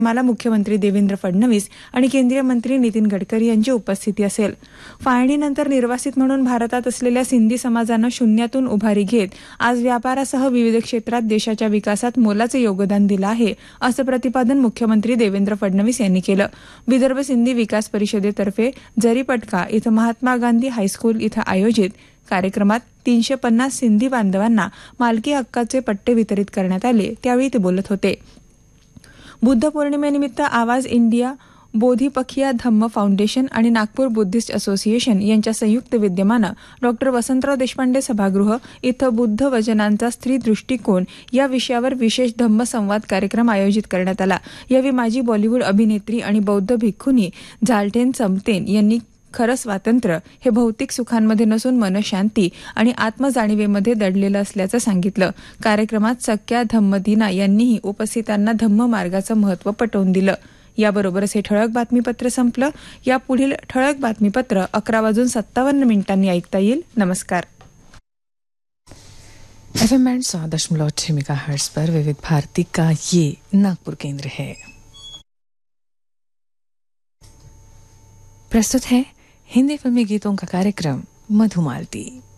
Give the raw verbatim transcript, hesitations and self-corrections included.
मला मुख्यमंत्री देवेंद्र फडणवीस आणि केंद्रीय मंत्री नितीन गडकरी यांची उपस्थिती असेल. फाळणीनंतर निर्वासित म्हणून भारतात असलेल्या सिंधी समाजानं शून्यातून उभारी घेत आज व्यापारासह विविध क्षेत्रात देशाच्या विकासात मोलाचं योगदान दिलं आहे, असं प्रतिपादन मुख्यमंत्री देवेंद्र फडणवीस यांनी केलं. विदर्भ सिंधी विकास परिषदेतर्फे जरीपटका इथं महात्मा गांधी हायस्कूल इथं आयोजित कार्यक्रमात तीनशे पन्नास सिंधी बांधवांना मालकी हक्काचे पट्टे वितरित करण्यात आले. त्यावेळी ते बोलत होते. बुद्ध पौर्णिमेनिमित्त आवाज इंडिया, बोधिपखिया धम्म फाउंडेशन आणि नागपूर बुद्धिस्ट असोसिएशन यांच्या संयुक्त विद्यमानं डॉक्टर वसंतराव देशपांडे सभागृह इथं बुद्ध वचनांचा स्त्री दृष्टिकोन या विषयावर विशेष धम्म संवाद कार्यक्रम आयोजित करण्यात आला. यावेळी माजी बॉलिवूड अभिनेत्री आणि बौद्ध भिक्खुनी झालटेन चमतेन यांनी खरं स्वातंत्र्य हे भौतिक सुखांमध्ये नसून मनशांती आणि आत्मजाणीवेमध्ये दडलेलं असल्याचं सांगितलं. कार्यक्रमात सख्या धम्मदिना यांनीही उपस्थितांना धम्म मार्गाचं महत्त्व पटवून दिलं. याबरोबरच हे ठळक बातमीपत्र संपलं. या पुढील ठळक बातमीपत्र अकरा वाजून सत्तावन्न मिनिटांनी ऐकता येईल. नमस्कार. एफ एम बैंड सौ दशमलव छह मेगाहर्ट्ज पर विविध भारती का ये नागपुर केंद्र है. प्रस्तुत है हिंदी फिल्मी गीतों का कार्यक्रम मधुमालती.